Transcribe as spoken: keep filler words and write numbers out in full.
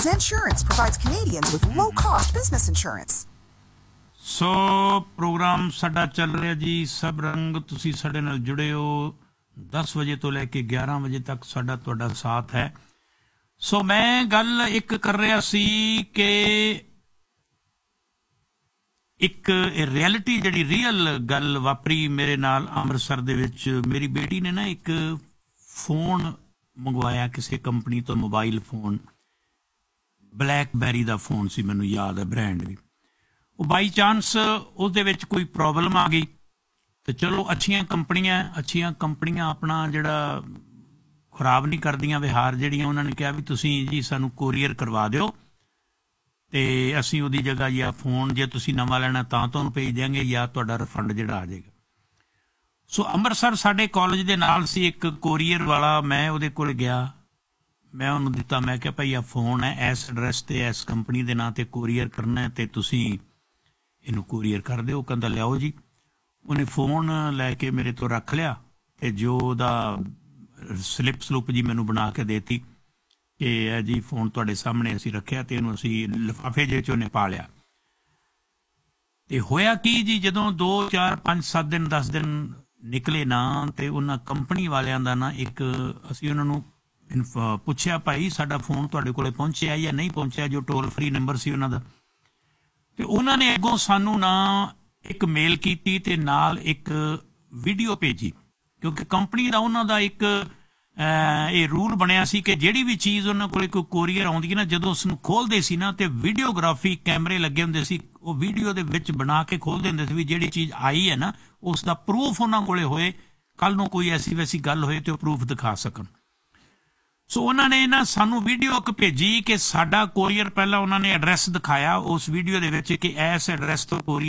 Zensurance provides Canadians with low-cost business insurance. So programme ਸਾਡਾ ਚੱਲ ਰਿਹਾ ਜੀ ਸਭ ਰੰਗ। ਤੁਸੀਂ ਸਾਡੇ ਨਾਲ ਜੁੜੇ ਹੋ ਦਸ ਵਜੇ ਤੋਂ ਲੈ ਕੇ ਗਿਆਰਾਂ ਵਜੇ ਤੱਕ ਸਾਡਾ ਤੁਹਾਡਾ ਸਾਥ ਹੈ। ਸੋ ਮੈਂ ਗੱਲ ਇੱਕ ਕਰ ਰਿਹਾ ਸੀ ਕਿ ਇੱਕ ਰਿਐਲਿਟੀ ਜਿਹੜੀ ਰੀਅਲ ਗੱਲ ਵਾਪਰੀ ਮੇਰੇ ਨਾਲ ਅੰਮ੍ਰਿਤਸਰ ਦੇ ਵਿੱਚ। ਮੇਰੀ ਬੇਟੀ ਨੇ ਨਾ ਇੱਕ ਫੋਨ ਮੰਗਵਾਇਆ ਕਿਸੇ ਕੰਪਨੀ ਤੋਂ, ਮੋਬਾਈਲ ਫੋਨ, ਬਲੈਕਬੈਰੀ ਦਾ ਫੋਨ ਸੀ, ਮੈਨੂੰ ਯਾਦ ਹੈ ਬ੍ਰਾਂਡ ਵੀ। ਉਹ ਬਾਈ ਚਾਂਸ ਉਹਦੇ ਵਿੱਚ ਕੋਈ ਪ੍ਰੋਬਲਮ ਆ ਗਈ ਤੇ ਚਲੋ ਅੱਛੀਆਂ ਕੰਪਨੀਆਂ ਅੱਛੀਆਂ ਕੰਪਨੀਆਂ ਆਪਣਾ ਜਿਹੜਾ ਖਰਾਬ ਨਹੀਂ ਕਰਦੀਆਂ ਵਿਹਾਰ ਜਿਹੜੀਆਂ, ਉਹਨਾਂ ਨੇ ਕਿਹਾ ਵੀ ਤੁਸੀਂ ਜੀ ਸਾਨੂੰ ਕੋਰੀਅਰ ਕਰਵਾ ਦਿਓ ਤੇ ਅਸੀਂ ਉਹਦੀ ਜਗ੍ਹਾ ਜਾਂ ਫੋਨ ਜੇ ਤੁਸੀਂ ਨਵਾਂ ਲੈਣਾ ਤਾਂ ਤੁਹਾਨੂੰ ਭੇਜ ਦਿਆਂਗੇ ਜਾਂ ਤੁਹਾਡਾ ਰਿਫੰਡ ਜਿਹੜਾ ਆ ਜਾਏਗਾ। ਸੋ ਅੰਮ੍ਰਿਤਸਰ ਸਾਡੇ ਕਾਲਜ ਦੇ ਨਾਲ ਸੀ ਇੱਕ ਕੋਰੀਅਰ ਵਾਲਾ। ਮੈਂ ਉਹਦੇ ਕੋਲ ਗਿਆ, ਮੈਂ ਉਹਨੂੰ ਦਿੱਤਾ, ਮੈਂ ਕਿਹਾ ਭਾਈ ਆ ਫੋਨ ਹੈ, ਇਸ ਐਡਰੈਸ ਤੇ ਇਸ ਕੰਪਨੀ ਦੇ ਨਾਂ ਤੇ ਕੋਰੀਅਰ ਕਰਨਾ ਤੇ ਤੁਸੀਂ ਇਹਨੂੰ ਕੋਰੀਅਰ ਕਰ ਦਿਓ। ਉਹ ਕਹਿੰਦਾ ਲਿਆਓ ਜੀ। ਉਹਨੇ ਫੋਨ ਲੈ ਕੇ ਮੇਰੇ ਤੋਂ ਰੱਖ ਲਿਆ ਤੇ ਜੋ ਉਹਦਾ ਸਲਿੱਪ ਸਲੁੱਪ ਜੀ ਮੈਨੂੰ ਬਣਾ ਕੇ ਦੇਤੀ ਕਿ ਇਹ ਜੀ ਫੋਨ ਤੁਹਾਡੇ ਸਾਹਮਣੇ ਅਸੀਂ ਰੱਖਿਆ ਤੇ ਇਹਨੂੰ ਅਸੀਂ ਲਿਫਾਫੇ ਜਿਹੇ 'ਚ ਉਹਨੇ ਪਾ ਲਿਆ। ਤੇ ਹੋਇਆ ਕੀ ਜੀ, ਜਦੋਂ ਦੋ ਚਾਰ ਪੰਜ ਸੱਤ ਦਿਨ ਦਸ ਦਿਨ ਨਿਕਲੇ ਨਾ ਤੇ ਉਹਨਾਂ ਕੰਪਨੀ ਵਾਲਿਆਂ ਦਾ ਨਾ ਇੱਕ ਅਸੀਂ ਉਹਨਾਂ ਨੂੰ ਪੁੱਛਿਆ ਭਾਈ ਸਾਡਾ ਫੋਨ ਤੁਹਾਡੇ ਕੋਲੇ ਪਹੁੰਚਿਆ ਜਾਂ ਨਹੀਂ ਪਹੁੰਚਿਆ, ਜੋ ਟੋਲ ਫਰੀ ਨੰਬਰ ਸੀ ਉਹਨਾਂ ਦਾ। ਤੇ ਉਹਨਾਂ ਨੇ ਅੱਗੋਂ ਸਾਨੂੰ ਨਾ ਇੱਕ ਮੇਲ ਕੀਤੀ ਤੇ ਨਾਲ ਇੱਕ ਵੀਡੀਓ ਭੇਜੀ, ਕਿਉਂਕਿ ਕੰਪਨੀ ਦਾ ਉਹਨਾਂ ਦਾ ਇੱਕ ਇਹ ਰੂਲ ਬਣਿਆ ਸੀ ਕਿ ਜਿਹੜੀ ਵੀ ਚੀਜ਼ ਉਹਨਾਂ ਕੋਲ ਕੋਈ ਕੋਰੀਅਰ ਆਉਂਦੀ ਹੈ ਨਾ, ਜਦੋਂ ਉਸਨੂੰ ਖੋਲ੍ਹਦੇ ਸੀ ਨਾ ਤੇ ਵੀਡੀਓਗ੍ਰਾਫੀ ਕੈਮਰੇ ਲੱਗੇ ਹੁੰਦੇ ਸੀ, ਉਹ ਵੀਡੀਓ ਦੇ ਵਿੱਚ ਬਣਾ ਕੇ ਖੋਲ੍ਹਦੇ ਹੁੰਦੇ ਸੀ ਵੀ ਜਿਹੜੀ ਚੀਜ਼ ਆਈ ਹੈ ਨਾ ਉਸ ਦਾ ਪ੍ਰੂਫ ਉਹਨਾਂ ਕੋਲੇ ਹੋਏ, ਕੱਲ੍ਹ ਨੂੰ ਕੋਈ ਐਸੀ ਵੈਸੀ ਗੱਲ ਹੋਏ ਤੇ ਉਹ ਪ੍ਰੂਫ ਦਿਖਾ ਸਕਣ। ਸੋ ਉਹਨਾਂ ਨੇ ਨਾ ਸਾਨੂੰ ਵੀਡੀਓ ਇੱਕ ਭੇਜੀ ਕਿ ਸਾਡਾ ਕੋਰੀਅਰ, ਪਹਿਲਾਂ ਉਹਨਾਂ ਨੇ ਐਡਰੈਸ ਦਿਖਾਇਆ ਉਸ ਵੀਡੀਓ ਦੇ ਵਿੱਚ ਕਿ ਇਸ ਐਡਰੈਸ ਤੋਂ ਕੋਰੀਅਰ